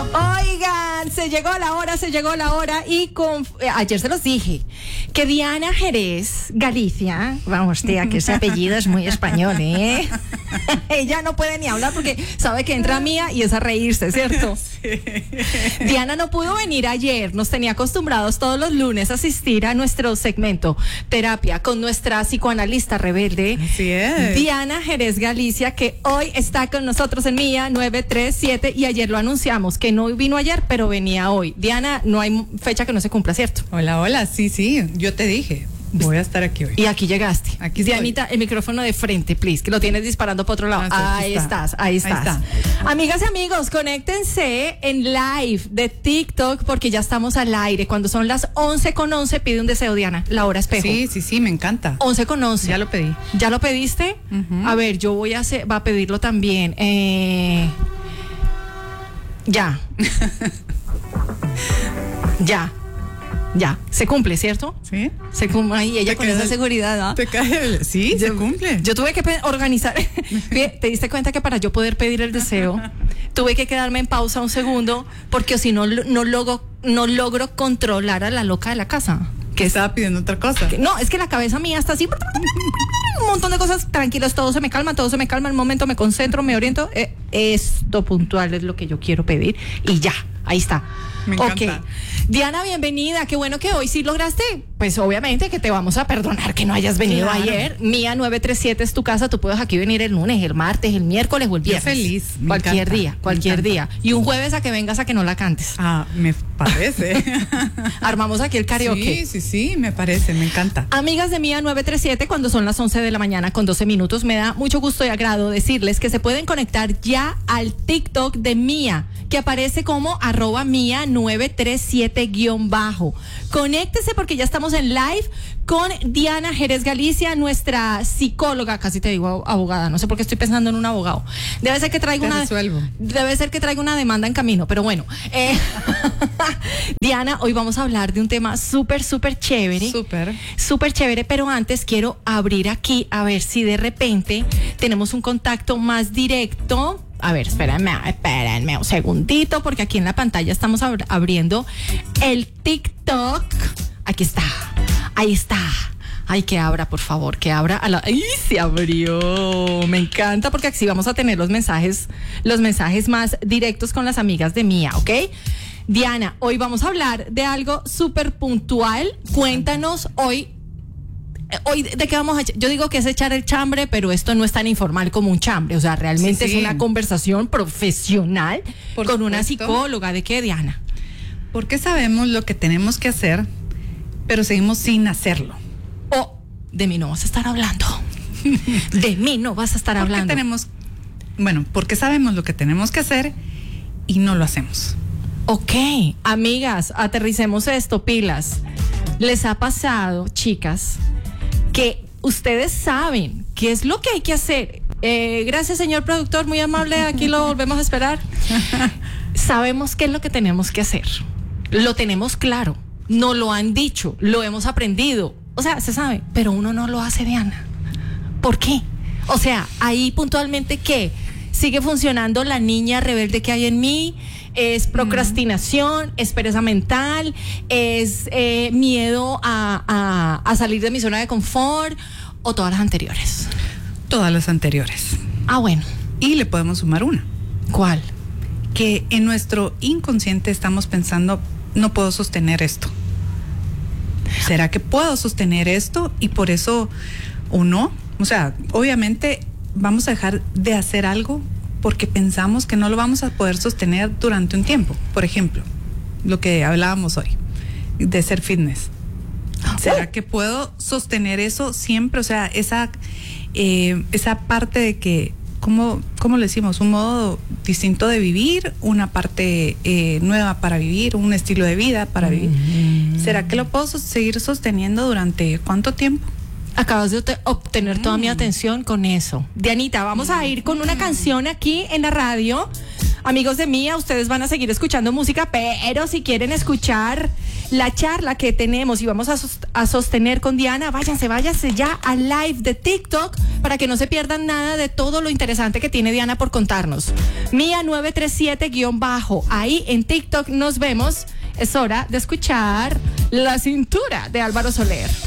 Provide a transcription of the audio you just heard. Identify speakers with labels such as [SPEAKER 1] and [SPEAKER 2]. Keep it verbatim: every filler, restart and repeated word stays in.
[SPEAKER 1] Oigan, se llegó la hora, se llegó la hora y con, eh, ayer se los dije que Diana Jerez Galicia, vamos tía, que ese apellido es muy español, ¿eh? Ella no puede ni hablar porque sabe que entra Mía y es a reírse, ¿cierto? Sí. Diana no pudo venir ayer, nos tenía acostumbrados todos los lunes a asistir a nuestro segmento Terapia con nuestra psicoanalista rebelde.
[SPEAKER 2] Así es.
[SPEAKER 1] Diana Jerez Galicia, que hoy está con nosotros en Mía nueve tres siete y ayer lo anunciamos, que no vino ayer, pero venía hoy. Diana, no hay fecha que no se cumpla, ¿cierto?
[SPEAKER 2] Hola, hola, sí, sí, yo te dije, voy a estar aquí hoy.
[SPEAKER 1] Y aquí llegaste.
[SPEAKER 2] Aquí
[SPEAKER 1] Dianita, el micrófono de frente, please, que lo tienes disparando para otro lado.
[SPEAKER 2] No, sí,
[SPEAKER 1] ahí
[SPEAKER 2] está.
[SPEAKER 1] estás, ahí estás.
[SPEAKER 2] Ahí está.
[SPEAKER 1] Amigas y amigos, conéctense en live de TikTok porque ya estamos al aire. Cuando son las once con once, pide un deseo, Diana. La hora espejo.
[SPEAKER 2] Sí, sí, sí, me encanta.
[SPEAKER 1] once con once.
[SPEAKER 2] Ya lo pedí.
[SPEAKER 1] ¿Ya lo pediste?
[SPEAKER 2] Uh-huh.
[SPEAKER 1] A ver, yo voy a hacer, va a pedirlo también. Eh, ya. Ya. Ya, se cumple, ¿cierto?
[SPEAKER 2] Sí.
[SPEAKER 1] Se cumple, y ella con esa el, seguridad, ¿no?
[SPEAKER 2] Te cae el, sí, yo, se cumple.
[SPEAKER 1] Yo tuve que pe- organizar, te diste cuenta que para yo poder pedir el deseo, tuve que quedarme en pausa un segundo, porque si no, no logro, no logro controlar a la loca de la casa.
[SPEAKER 2] Que estaba pidiendo otra cosa.
[SPEAKER 1] Que, no, es que la cabeza mía está así, un montón de cosas tranquilas, todo se me calma, todo se me calma, en un momento me concentro, me oriento, eh, esto puntual es lo que yo quiero pedir, y ya, ahí está.
[SPEAKER 2] Me encanta.
[SPEAKER 1] Ok. Diana, bienvenida. Qué bueno que hoy sí lograste. Pues obviamente que te vamos a perdonar que no hayas venido claro. ayer. Mía nueve tres siete es tu casa. Tú puedes aquí venir el lunes, el martes, el miércoles o el viernes.
[SPEAKER 2] Yo feliz. Me
[SPEAKER 1] cualquier
[SPEAKER 2] encanta,
[SPEAKER 1] día, cualquier día. Y un jueves a que vengas a que no la cantes.
[SPEAKER 2] Ah, me parece.
[SPEAKER 1] Armamos aquí el karaoke.
[SPEAKER 2] Sí, sí, sí, me parece, me encanta.
[SPEAKER 1] Amigas de Mía nueve tres siete, cuando son las once de la mañana con doce minutos, me da mucho gusto y agrado decirles que se pueden conectar ya al TikTok de Mía, que aparece como arroba Mía nueve tres siete guión bajo. Conéctese porque ya estamos en live con Diana Jerez Galicia, nuestra psicóloga, casi te digo abogada, no sé por qué estoy pensando en un abogado. Debe ser que traigo
[SPEAKER 2] te
[SPEAKER 1] una
[SPEAKER 2] resuelvo.
[SPEAKER 1] Debe ser que traigo una demanda en camino, pero bueno. Eh, Diana, hoy vamos a hablar de un tema súper, súper chévere.
[SPEAKER 2] Súper.
[SPEAKER 1] Súper chévere, pero antes quiero abrir aquí a ver si de repente tenemos un contacto más directo. A ver, espérenme, espérenme un segundito, porque aquí en la pantalla estamos ab- abriendo el TikTok. Aquí está, ahí está. Ay, que abra, por favor, que abra. A la... ¡Ay, se abrió! Me encanta porque así vamos a tener los mensajes, los mensajes más directos con las amigas de Mía, ¿ok? Diana, hoy vamos a hablar de algo súper puntual. Cuéntanos hoy. Hoy, ¿de qué vamos a echar? Yo digo que es echar el chambre, pero esto no es tan informal como un chambre. O sea, realmente sí, sí. es una conversación profesional Por con supuesto. Una psicóloga. ¿De qué, Diana?
[SPEAKER 2] Porque sabemos lo que tenemos que hacer, pero seguimos sin hacerlo.
[SPEAKER 1] O de mí no vas a estar hablando. De mí no vas a estar
[SPEAKER 2] porque
[SPEAKER 1] hablando.
[SPEAKER 2] Tenemos, bueno, porque sabemos lo que tenemos que hacer y no lo hacemos.
[SPEAKER 1] Ok, amigas, aterricemos esto, pilas. ¿Les ha pasado, chicas, que ustedes saben qué es lo que hay que hacer? Eh, gracias, señor productor, muy amable, aquí lo volvemos a esperar. Sabemos qué es lo que tenemos que hacer. Lo tenemos claro, nos lo han dicho, lo hemos aprendido. O sea, se sabe, pero uno no lo hace, Diana. ¿Por qué? O sea, ahí puntualmente, ¿qué? ¿Sigue funcionando la niña rebelde que hay en mí? ¿Es procrastinación? ¿Es pereza mental? ¿Es eh, miedo a, a, a salir de mi zona de confort? ¿O todas las anteriores?
[SPEAKER 2] Todas las anteriores.
[SPEAKER 1] Ah, bueno.
[SPEAKER 2] Y le podemos sumar una.
[SPEAKER 1] ¿Cuál?
[SPEAKER 2] Que en nuestro inconsciente estamos pensando, no puedo sostener esto. ¿Será que puedo sostener esto? Y por eso, o no. O sea, obviamente vamos a dejar de hacer algo porque pensamos que no lo vamos a poder sostener durante un tiempo. Por ejemplo, lo que hablábamos hoy, de ser fitness. ¿Será que puedo sostener eso siempre? O sea, esa, eh, esa parte de que, ¿cómo, cómo le decimos? Un modo distinto de vivir, una parte eh, nueva para vivir, un estilo de vida para vivir. Mm-hmm. ¿Será que lo puedo seguir sosteniendo durante cuánto tiempo?
[SPEAKER 1] Acabas de obte- obtener toda mi atención con eso. Dianita, vamos a ir con una canción aquí en la radio. Amigos de Mía, ustedes van a seguir escuchando música, pero si quieren escuchar la charla que tenemos y vamos a, sos- a sostener con Diana, váyanse, váyanse ya al live de TikTok para que no se pierdan nada de todo lo interesante que tiene Diana por contarnos. Mía nueve tres siete guión bajo, ahí en TikTok nos vemos. Es hora de escuchar La Cintura de Álvaro Soler.